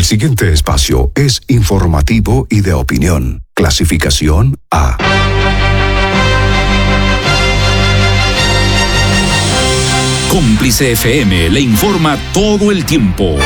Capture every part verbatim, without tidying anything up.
El siguiente espacio es informativo y de opinión. Clasificación A. Cómplice F M le informa todo el tiempo.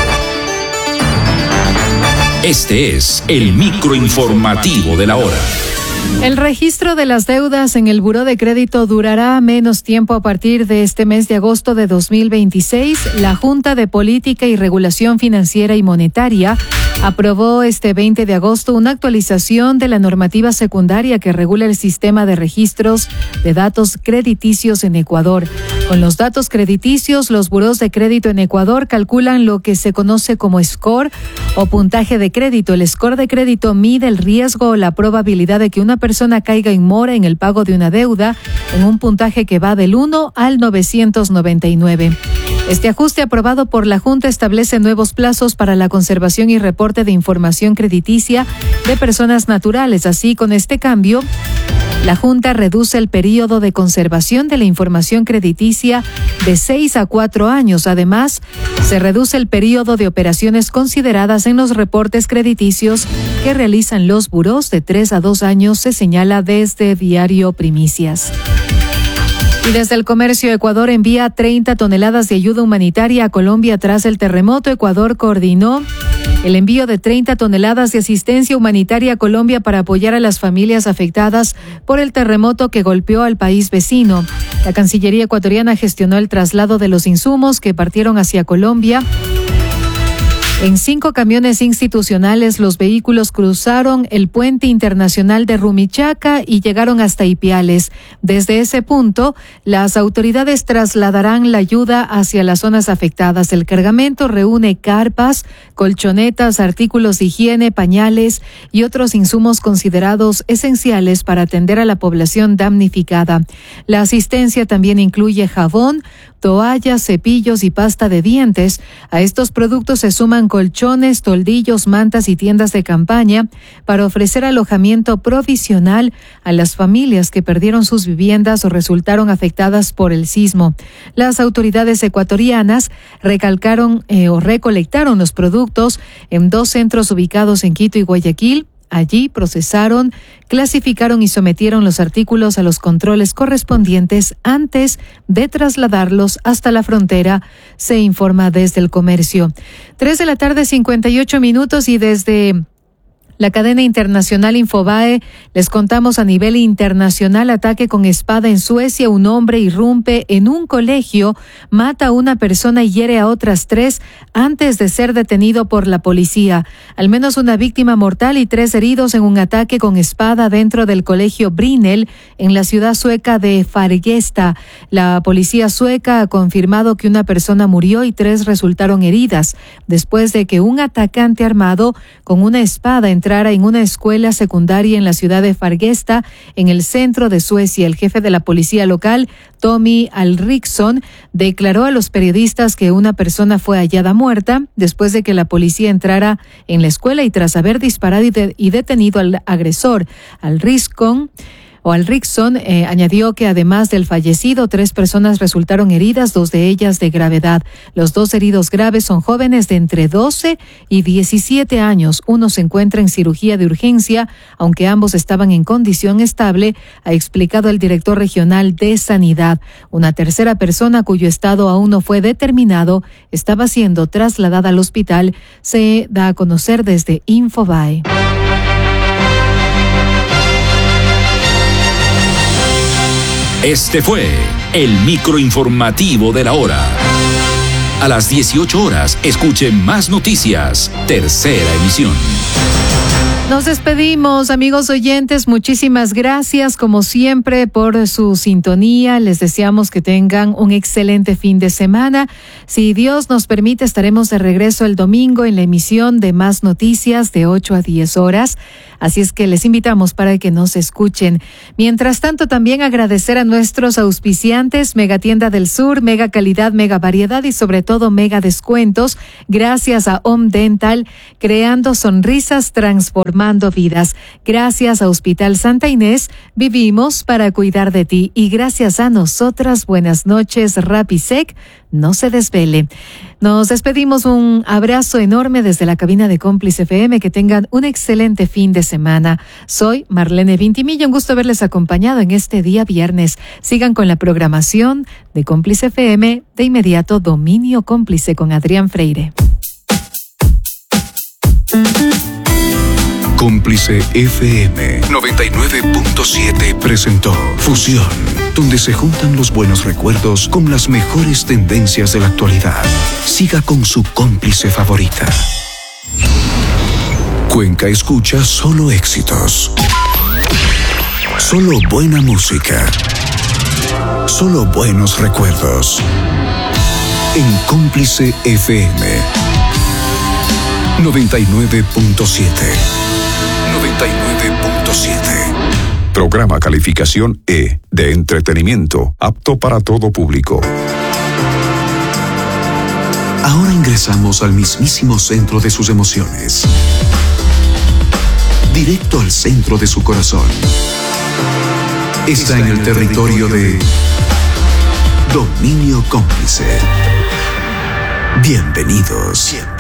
Este es el microinformativo de la hora. El registro de las deudas en el Buró de Crédito durará menos tiempo a partir de este mes de agosto de dos mil veintiséis. La Junta de Política y Regulación Financiera y Monetaria aprobó este veinte de agosto una actualización de la normativa secundaria que regula el sistema de registros de datos crediticios en Ecuador. Con los datos crediticios, los buros de crédito en Ecuador calculan lo que se conoce como score o puntaje de crédito. El score de crédito mide el riesgo o la probabilidad de que una persona caiga en mora en el pago de una deuda en un puntaje que va del uno al novecientos noventa y nueve. Este ajuste aprobado por la Junta establece nuevos plazos para la conservación y reporte de información crediticia de personas naturales. Así, con este cambio, la Junta reduce el período de conservación de la información crediticia de seis a cuatro años. Además, se reduce el período de operaciones consideradas en los reportes crediticios que realizan los burós de tres a dos años, se señala desde Diario Primicias. Y desde el Comercio, Ecuador envía treinta toneladas de ayuda humanitaria a Colombia tras el terremoto. Ecuador coordinó el envío de treinta toneladas de asistencia humanitaria a Colombia para apoyar a las familias afectadas por el terremoto que golpeó al país vecino. La Cancillería ecuatoriana gestionó el traslado de los insumos que partieron hacia Colombia. En cinco camiones institucionales, los vehículos cruzaron el puente internacional de Rumichaca y llegaron hasta Ipiales. Desde ese punto, las autoridades trasladarán la ayuda hacia las zonas afectadas. El cargamento reúne carpas, colchonetas, artículos de higiene, pañales y otros insumos considerados esenciales para atender a la población damnificada. La asistencia también incluye jabón, toallas, cepillos y pasta de dientes. A estos productos se suman colchones, toldillos, mantas y tiendas de campaña para ofrecer alojamiento provisional a las familias que perdieron sus viviendas o resultaron afectadas por el sismo. Las autoridades ecuatorianas recalcaron eh, o recolectaron los productos en dos centros ubicados en Quito y Guayaquil. Allí procesaron, clasificaron y sometieron los artículos a los controles correspondientes antes de trasladarlos hasta la frontera, se informa desde el Comercio. Tres de la tarde, cincuenta y ocho minutos, y desde la cadena internacional Infobae les contamos: a nivel internacional, ataque con espada en Suecia. Un hombre irrumpe en un colegio, mata a una persona y hiere a otras tres antes de ser detenido por la policía. Al menos una víctima mortal y tres heridos en un ataque con espada dentro del colegio Brinel en la ciudad sueca de Fargesta. La policía sueca ha confirmado que una persona murió y tres resultaron heridas después de que un atacante armado con una espada entrara en una escuela secundaria en la ciudad de Fargesta, en el centro de Suecia. El jefe de la policía local, Tommy Alriksson, declaró a los periodistas que una persona fue hallada muerta después de que la policía entrara en la escuela y tras haber disparado y, de, y detenido al agresor. Alriksson O Alriksson eh, añadió que además del fallecido, tres personas resultaron heridas, dos de ellas de gravedad. Los dos heridos graves son jóvenes de entre doce y diecisiete años. Uno se encuentra en cirugía de urgencia, aunque ambos estaban en condición estable, ha explicado el director regional de Sanidad. Una tercera persona, cuyo estado aún no fue determinado, estaba siendo trasladada al hospital, se da a conocer desde Infobae. Este fue el microinformativo de la hora. A las dieciocho horas, escuche más noticias. Tercera emisión. Nos despedimos, amigos oyentes. Muchísimas gracias, como siempre, por su sintonía. Les deseamos que tengan un excelente fin de semana. Si Dios nos permite, estaremos de regreso el domingo en la emisión de Más Noticias de ocho a diez horas. Así es que les invitamos para que nos escuchen. Mientras tanto, también agradecer a nuestros auspiciantes: Mega Tienda del Sur, Mega Calidad, Mega Variedad y sobre todo Mega Descuentos. Gracias a Home Dental, creando sonrisas transformadas transformando vidas. Gracias a Hospital Santa Inés, vivimos para cuidar de ti. Y gracias a nosotras, buenas noches, Rapisec, no se desvele. Nos despedimos, un abrazo enorme desde la cabina de Cómplice F M. Que tengan un excelente fin de semana. Soy Marlene Vintimilla, un gusto haberles acompañado en este día viernes. Sigan con la programación de Cómplice F M. De inmediato, Dominio Cómplice con Adrián Freire. Cómplice F M noventa y nueve punto siete presentó Fusión, donde se juntan los buenos recuerdos con las mejores tendencias de la actualidad. Siga con su cómplice favorita. Cuenca escucha solo éxitos. Solo buena música. Solo buenos recuerdos. En Cómplice F M noventa y nueve punto siete. noventa y nueve punto siete. Programa calificación E de entretenimiento, apto para todo público. Ahora ingresamos al mismísimo centro de sus emociones. Directo al centro de su corazón. Está en el territorio de Dominio Cómplice. Bienvenidos.